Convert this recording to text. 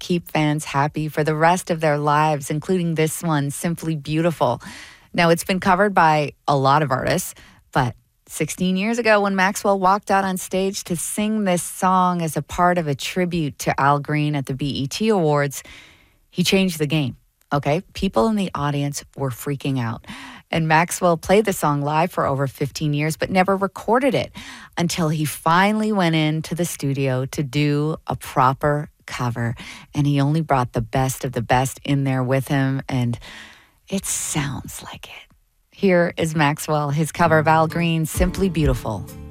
keep fans happy for the rest of their lives, including this one, Simply Beautiful. Now, it's been covered by a lot of artists, but 16 years ago, when Maxwell walked out on stage to sing this song as a part of a tribute to Al Green at the BET Awards, he changed the game, okay? People in the audience were freaking out. And Maxwell played the song live for over 15 years, but never recorded it until he finally went into the studio to do a proper cover. And he only brought the best of the best in there with him, and it sounds like it. Here is Maxwell, his cover of Al Green's Simply Beautiful.